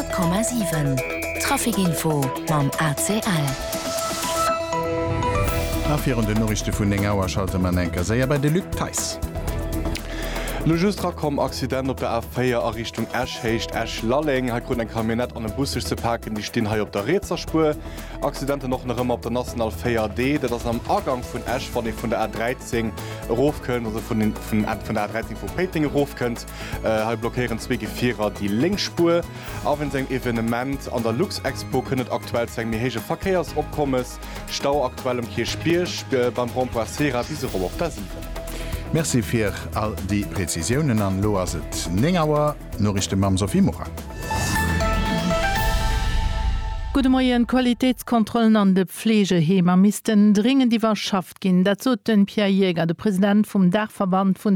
100,7 Trafikinfo mam ACL. Afir de Norrichte vun Engauer schalte man enker seier bei de Lück Teis. Lo justra kom Accident op der A4 a Richtung Eschhecht Lalling hat grund en Kabinett an den Bussech ze packen, die stehen ha op der Rezerspur. Accidente noch ëmmer op der National 4D, dat ass am Agang vun Esch wann vun der A13 Rof kënnt oder vun der A13 vu Peting Rof kënnt, blockieren zwege Vierer die Linkspur. A en seg Evenement an der Luxexpo kënnet aktuell seg méhége Verkehrsopkommes, Stau aktuellem Kirchspierch beim Rompoisera diese Ro op der Sieve. Merci fir all die Präzisionen an Lo as et Nengauer Norrichte mam Sophie Mocher. Gute Morgen, Qualitätskontrollen an de Pflegehemer missten dringend die Warschaft gin. Dazu den Pierre Jäger, der Präsident vom Dachverband von